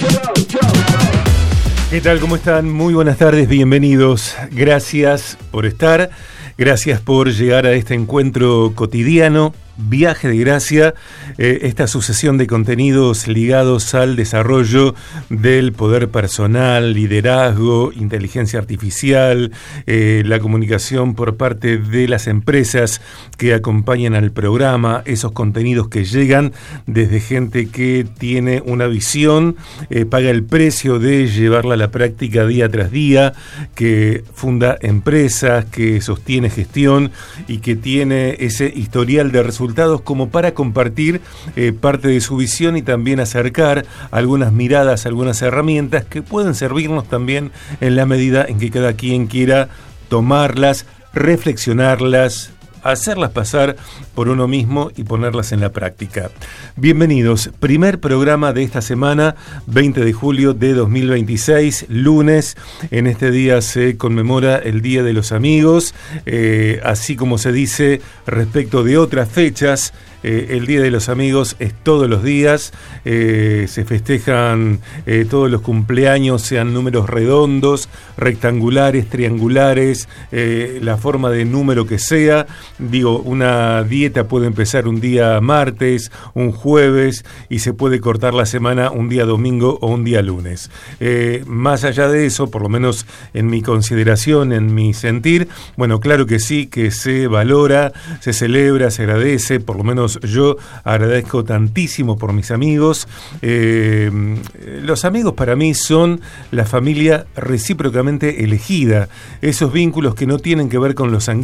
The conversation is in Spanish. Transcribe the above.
¿Qué tal? ¿Cómo están? Muy buenas tardes, bienvenidos. Gracias por estar, gracias por llegar a este encuentro cotidiano, Viaje de Gracia, esta sucesión de contenidos ligados al desarrollo del poder personal, liderazgo, inteligencia artificial, la comunicación por parte de las empresas que acompañan al programa, esos contenidos que llegan desde gente que tiene una visión, paga el precio de llevarla a la práctica día tras día, que funda empresas, que sostiene gestión y que tiene ese historial de resultados como para compartir parte de su visión y también acercar algunas miradas, algunas herramientas que pueden servirnos también en la medida en que cada quien quiera tomarlas, reflexionarlas, hacerlas pasar por uno mismo y ponerlas en la práctica. Bienvenidos, primer programa de esta semana, 20 de julio de 2026, lunes. En este día se conmemora el Día de los Amigos, así como se dice respecto de otras fechas. El Día de los Amigos es todos los días, se festejan todos los cumpleaños, sean números redondos, rectangulares, triangulares, la forma de número que sea. Digo, una dieta puede empezar un día martes, un jueves, y se puede cortar la semana un día domingo o un día lunes. Más allá de eso, por lo menos en mi consideración, en mi sentir, bueno, claro que sí, que se valora, se celebra, se agradece, por lo menos yo agradezco tantísimo por mis amigos. Los amigos para mí son la familia recíprocamente elegida, esos vínculos que no tienen que ver con lo sanguíneo,